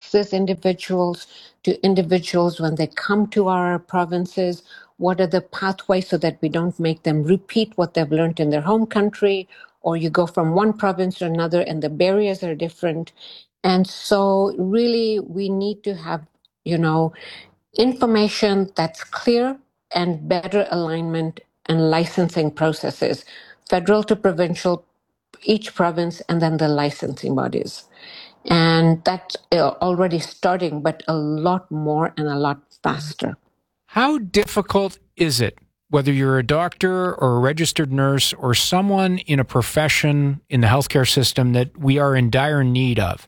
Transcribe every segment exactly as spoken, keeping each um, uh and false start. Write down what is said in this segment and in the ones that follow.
these individuals to individuals when they come to our provinces? What are the pathways so that we don't make them repeat what they've learned in their home country, or you go from one province to another and the barriers are different? And so really we need to have, you know, information that's clear and better alignment and licensing processes, federal to provincial, each province, and then the licensing bodies. And that's uh, already starting, but a lot more and a lot faster. How difficult is it, whether you're a doctor or a registered nurse or someone in a profession in the healthcare system that we are in dire need of,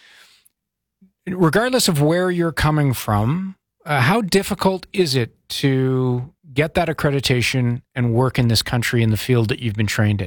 regardless of where you're coming from, uh, how difficult is it to get that accreditation and work in this country in the field that you've been trained in?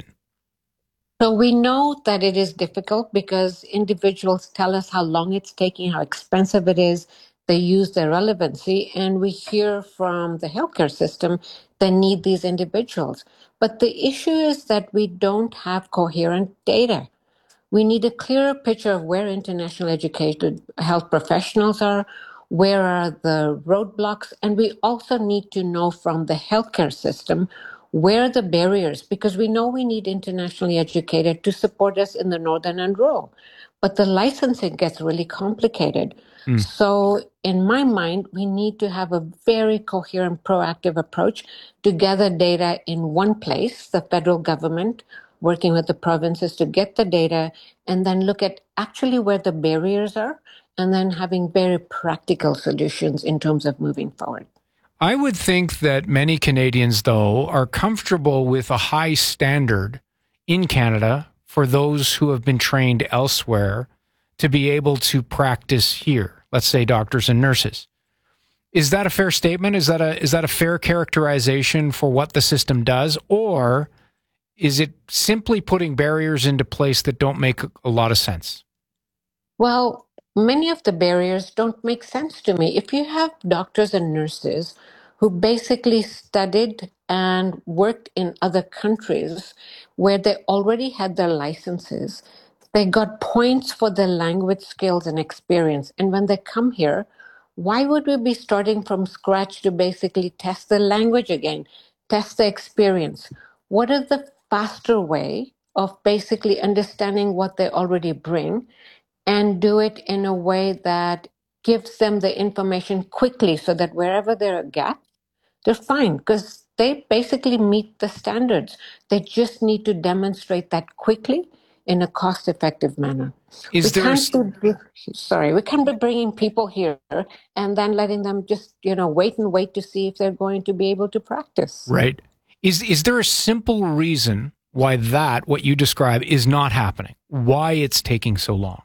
So we know that it is difficult because individuals tell us how long it's taking, how expensive it is. They use their relevancy, and we hear from the healthcare system they need these individuals. But the issue is that we don't have coherent data. We need a clearer picture of where international educated health professionals are, where are the roadblocks, and we also need to know from the healthcare system where are the barriers, because we know we need internationally educated to support us in the northern and rural. But the licensing gets really complicated. Mm. So in my mind, we need to have a very coherent, proactive approach to gather data in one place, the federal government, working with the provinces to get the data, and then look at actually where the barriers are, and then having very practical solutions in terms of moving forward. I would think that many Canadians, though, are comfortable with a high standard in Canada for those who have been trained elsewhere to be able to practice here, let's say doctors and nurses. Is that a fair statement? Is that a, is that a fair characterization for what the system does? Or is it simply putting barriers into place that don't make a lot of sense? Well, many of the barriers don't make sense to me. If you have doctors and nurses who basically studied and worked in other countries where they already had their licenses, they got points for their language skills and experience. And when they come here, why would we be starting from scratch to basically test the language again, test the experience? What is the faster way of basically understanding what they already bring and do it in a way that gives them the information quickly so that wherever there are gaps, they're fine because they basically meet the standards. They just need to demonstrate that quickly in a cost-effective manner. Is we there can't be, sorry, we can't be bringing people here and then letting them just, you know, wait and wait to see if they're going to be able to practice. Right. Is is there a simple reason why that, what you describe, is not happening? Why it's taking so long?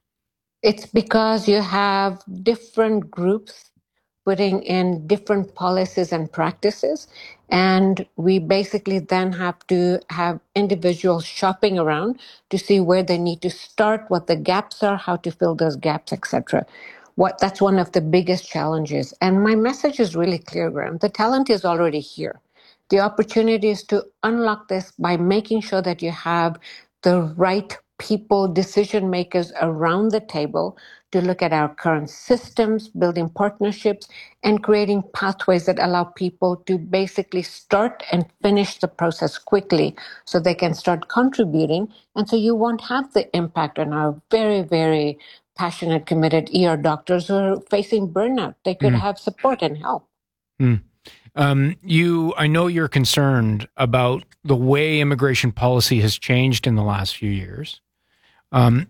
It's because you have different groups putting in different policies and practices. And we basically then have to have individuals shopping around to see where they need to start, what the gaps are, how to fill those gaps, et cetera. What, that's one of the biggest challenges. And my message is really clear, Graham. The talent is already here. The opportunity is to unlock this by making sure that you have the right people, decision makers around the table to look at our current systems, building partnerships, and creating pathways that allow people to basically start and finish the process quickly so they can start contributing. And so you won't have the impact on our very, very passionate, committed E R doctors who are facing burnout. They could mm. have support and help. Mm. Um, you, I know you're concerned about the way immigration policy has changed in the last few years. Um,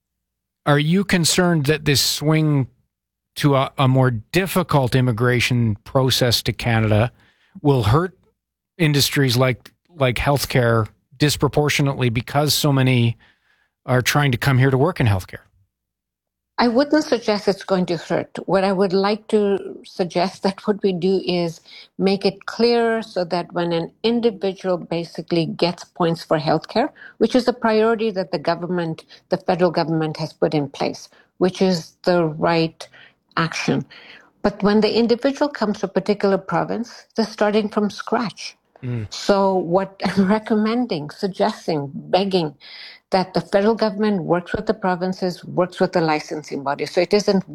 are you concerned that this swing to a, a more difficult immigration process to Canada will hurt industries like like healthcare disproportionately because so many are trying to come here to work in healthcare? I wouldn't suggest it's going to hurt. What I would like to suggest that what we do is make it clearer so that when an individual basically gets points for healthcare, which is a priority that the government, the federal government has put in place, which is the right action. But when the individual comes to a particular province, they're starting from scratch. Mm. So what I'm recommending, suggesting, begging, that the federal government works with the provinces, works with the licensing body. So it isn't